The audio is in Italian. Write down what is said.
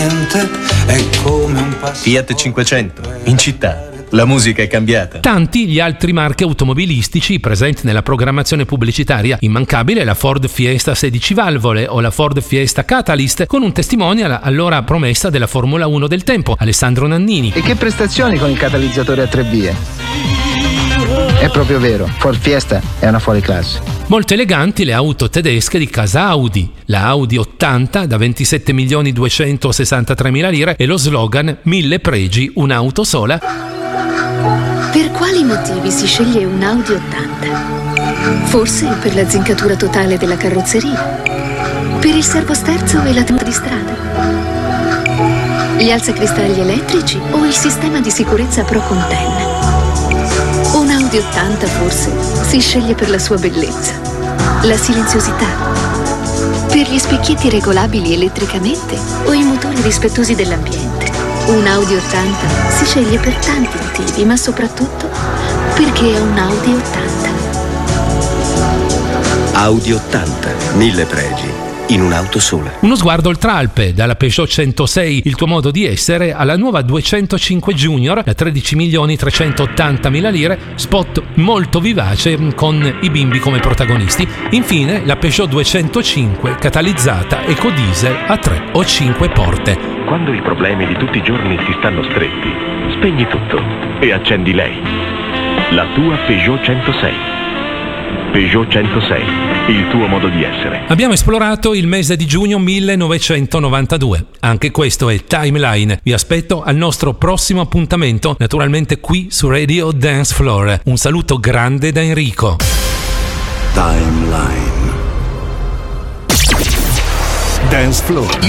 È come un Fiat 500, in città. La musica è cambiata. Tanti gli altri marchi automobilistici presenti nella programmazione pubblicitaria. Immancabile la Ford Fiesta 16 valvole o la Ford Fiesta Catalyst, con un testimonial allora promessa della Formula 1 del tempo, Alessandro Nannini. E che prestazioni con il catalizzatore a 3 vie. È proprio vero, Ford Fiesta è una fuori classe. Molto eleganti le auto tedesche di casa Audi, la Audi 80 da 27.263.000 lire e lo slogan 1000 pregi, un'auto sola. Per quali motivi si sceglie un Audi 80? Forse per la zincatura totale della carrozzeria? Per il servosterzo e la tenuta di strada? Gli alzacristalli elettrici o il sistema di sicurezza Pro Conten? Un Audi 80 forse si sceglie per la sua bellezza, la silenziosità, per gli specchietti regolabili elettricamente o i motori rispettosi dell'ambiente. Un Audi 80 si sceglie per tanti motivi, ma soprattutto perché è un Audi 80. Audi 80, 1000 pregi in un'auto sola. Uno sguardo oltre Alpe, dalla Peugeot 106, il tuo modo di essere, alla nuova 205 Junior da 13.380.000 lire, spot molto vivace con i bimbi come protagonisti. Infine la Peugeot 205 catalizzata ecodiesel a 3 o 5 porte. Quando i problemi di tutti i giorni ti stanno stretti, spegni tutto e accendi lei. La tua Peugeot 106. Peugeot 106, il tuo modo di essere. Abbiamo esplorato il mese di giugno 1992. Anche questo è Timeline. Vi aspetto al nostro prossimo appuntamento, naturalmente qui su Radio Dance Floor. Un saluto grande da Enrico. Timeline. Dance Floor.